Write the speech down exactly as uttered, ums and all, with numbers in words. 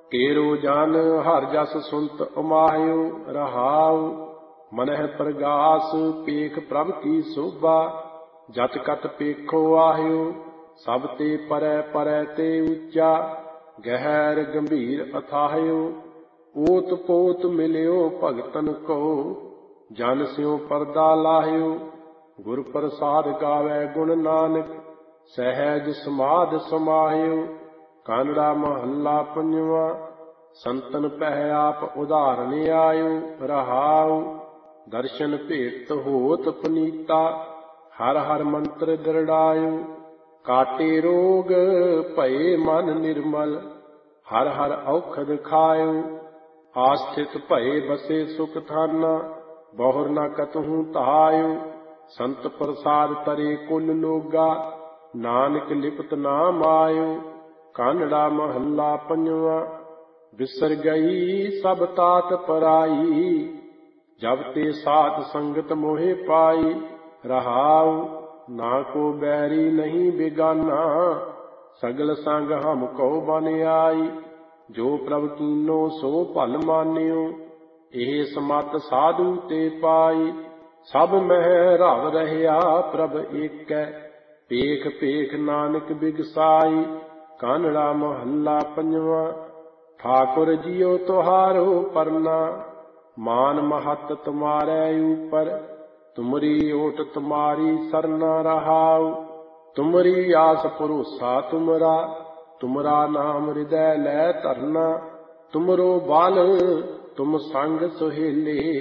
केरो जान हर जस सुनत उमाह्यो रहाउ। मनह प्रगास पेख प्रभ की शोभा, जत कत पेखो आह्यो सब ते परै परै ते ऊंचा। गहर गंभीर अथाह्यो ओत पोत मिल्यो भगतन को, जन स्यों परदा लाह्यो। गुर प्रसाद गावै गुण नानक, सहज समाध समाह्यो। कानड़ा महला पंजवा। संतन पह आप उदाहरण आयो रहाउ। दर्शन भेट होत पुनीता, हर हर मंत्र दृढ़ायो। काटे रोग भये मन निर्मल, हर हर औखद खायो। आस्थित भये बसे सुख थाना, बहुर न कतहु तहायो। संत प्रसाद तरे कुल लोगा, नानक लिपत नाम आयो। कानड़ा महला पंजवा। बिसर गई सब तात पराई, जब ते साथ संगत मोहे पाई। रहाउ ना को बैरी नहीं बेगाना, सगल संग हम को बन आई। जो प्रभ कीनो सो भल मान्यो, एह समत साधु ते पाई। सब मह रव रहया प्रभ एकै, पेख पेख नानक बिगसाई। कानड़ा महला पंजवा। ठाकुर जियो तुहारो परना, मान महत तुम्हारे ऊपर। तुमरी ओट तुम्हारी सरना रहाउ। तुमरी आस भरोसा तुमरा, तुमरा नाम हृदय लै धरना। तुमरो बाल तुम संग सुहेले,